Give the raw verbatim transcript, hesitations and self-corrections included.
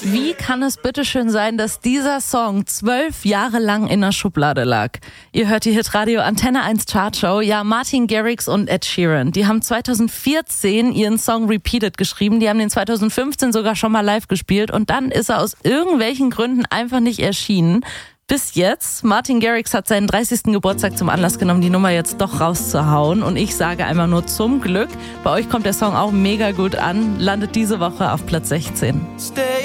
Wie kann es bitteschön sein, dass dieser Song zwölf Jahre lang in der Schublade lag? Ihr hört die Hitradio Antenne eins Chartshow. Ja, Martin Garrix und Ed Sheeran, die haben zweitausendvierzehn ihren Song Repeated geschrieben. Die haben den zweitausendfünfzehn sogar schon mal live gespielt und dann ist er aus irgendwelchen Gründen einfach nicht erschienen. Bis jetzt. Martin Garrix hat seinen dreißigsten Geburtstag zum Anlass genommen, die Nummer jetzt doch rauszuhauen. Und ich sage einfach nur zum Glück. Bei euch kommt der Song auch mega gut an. Landet diese Woche auf Platz sechzehn.